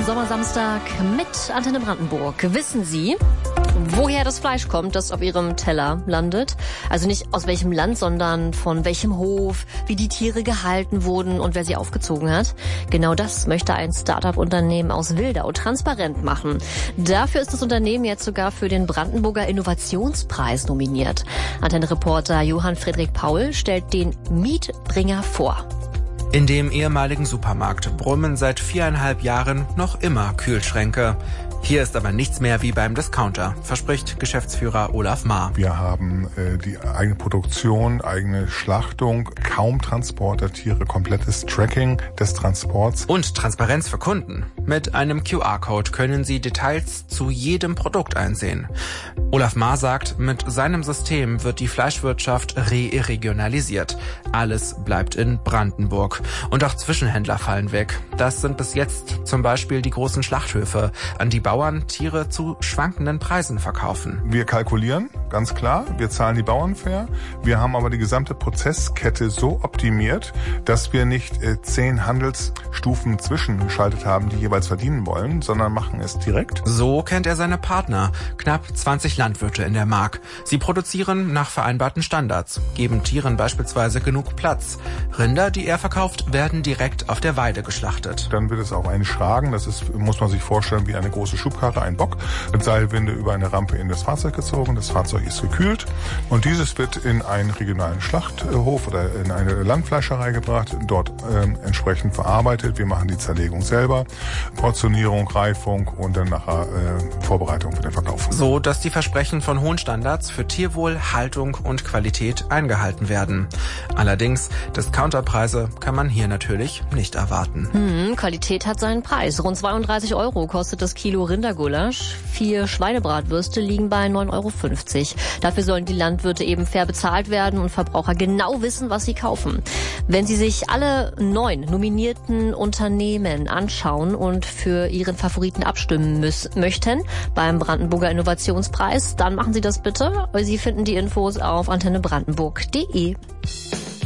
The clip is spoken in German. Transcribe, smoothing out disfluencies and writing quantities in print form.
Sommersamstag mit Antenne Brandenburg. Wissen Sie, woher das Fleisch kommt, das auf Ihrem Teller landet? Also nicht aus welchem Land, sondern von welchem Hof, wie die Tiere gehalten wurden und wer sie aufgezogen hat. Genau das möchte ein Start-up-Unternehmen aus Wildau transparent machen. Dafür ist das Unternehmen jetzt sogar für den Brandenburger Innovationspreis nominiert. Antenne-Reporter Johann Friedrich Paul stellt den Mietbringer vor. In dem ehemaligen Supermarkt brummen seit 4,5 Jahren noch immer Kühlschränke. Hier ist aber nichts mehr wie beim Discounter, verspricht Geschäftsführer Olaf Maar. Wir haben die eigene Produktion, eigene Schlachtung, kaum Transport der Tiere, komplettes Tracking des Transports. Und Transparenz für Kunden. Mit einem QR-Code können Sie Details zu jedem Produkt einsehen. Olaf Maar sagt, mit seinem System wird die Fleischwirtschaft re-regionalisiert. Alles bleibt in Brandenburg. Und auch Zwischenhändler fallen weg. Das sind bis jetzt zum Beispiel die großen Schlachthöfe, an die Bauern Tiere zu schwankenden Preisen verkaufen. Wir kalkulieren, ganz klar. Wir zahlen die Bauern fair. Wir haben aber die gesamte Prozesskette so optimiert, dass wir nicht 10 Handelsstufen zwischengeschaltet haben, die jeweils verdienen wollen, sondern machen es direkt. So kennt er seine Partner. Knapp 20 Landwirte in der Mark. Sie produzieren nach vereinbarten Standards, geben Tieren beispielsweise genug Platz. Rinder, die er verkauft, werden direkt auf der Weide geschlachtet. Dann wird es auf einen Schragen. Das ist, muss man sich vorstellen, wie eine große Schubkarre, ein Bock, mit Seilwinde über eine Rampe in das Fahrzeug gezogen. Das Fahrzeug ist gekühlt und dieses wird in einen regionalen Schlachthof oder in eine Landfleischerei gebracht, dort entsprechend verarbeitet. Wir machen die Zerlegung selber, Portionierung, Reifung und dann nachher Vorbereitung für den Verkauf. So, dass die Versprechen von hohen Standards für Tierwohl, Haltung und Qualität eingehalten werden. Allerdings, Discounterpreise kann man hier natürlich nicht erwarten. Qualität hat seinen Preis. Rund 32 € kostet das Kilo Rindergulasch. 4 Schweinebratwürste liegen bei 9,50 €. Dafür sollen die Landwirte eben fair bezahlt werden und Verbraucher genau wissen, was sie kaufen. Wenn Sie sich alle 9 nominierten Unternehmen anschauen und für Ihren Favoriten abstimmen möchten beim Brandenburger Innovationspreis, dann machen Sie das bitte. Sie finden die Infos auf antennebrandenburg.de.